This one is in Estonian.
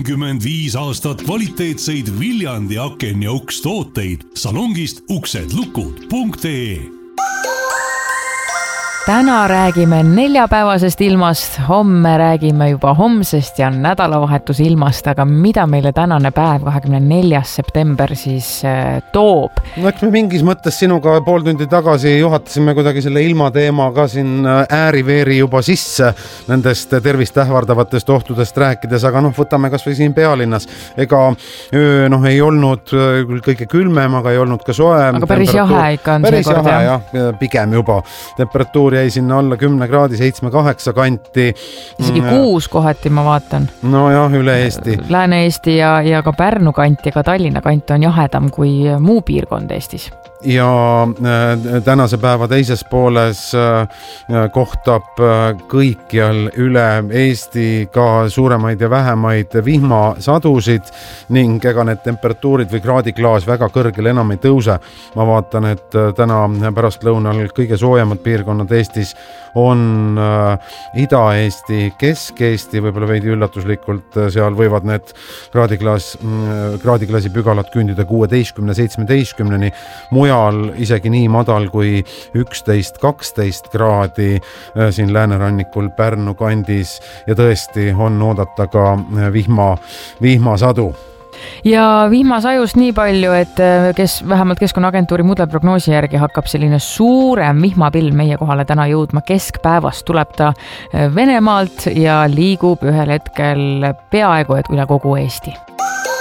35 aastat kvaliteetseid Viljandi aken- ja ukstooteid salongist uksedlukud.ee. Täna räägime neljapäevasest ilmast, homme räägime juba homsest ja nädalavahetuse ilmast, aga mida meile tänane päev, 24. september siis toob? No eks me mingis mõttes sinuga pool tundi tagasi juhatasime kuidagi selle ilmateema ka siin ääriveeri juba sisse nendest tervist ähvardavatest ohtudest rääkides, aga võtame kas või siin pealinnas. Ega ei olnud küll kõige külmem, aga ei olnud ka soem. Aga päris jahe ikka on päris jahe, jah, pigem juba. Temperatuur jäi sinna alla 10 kraadi, 7-8 kanti. Isegi 6 kohati ma vaatan. No jah, üle Eesti. Lääne-Eesti ja ka Pärnu kant ja ka Tallinna kant on jahedam kui muu piirkond Eestis. Ja tänase päeva teises pooles kohtab kõikjal üle Eesti ka suuremaid ja vähemaid vihmasadusid ning ega need temperatuurid või kraadiklaas väga kõrgel enam ei tõuse. Ma vaatan, et täna pärastlõunal kõige soojemad piirkonnad Eestis on Ida-Eesti, Kesk-Eesti, võib-olla veidi üllatuslikult seal võivad need kraadiklaasi pügalad küündida 16-17-ni, mujal isegi nii madal kui 11-12 kraadi siin läänerannikul Pärnu kandis ja tõesti on oodata ka vihmasadu. Ja vihmasajust nii palju, et vähemalt Keskkonnaagentuuri mudelprognoosi järgi hakkab selline suurem vihmapilv meie kohale täna jõudma keskpäevast. Tuleb ta Venemaalt ja liigub ühel hetkel peaaegu et üle kogu Eesti.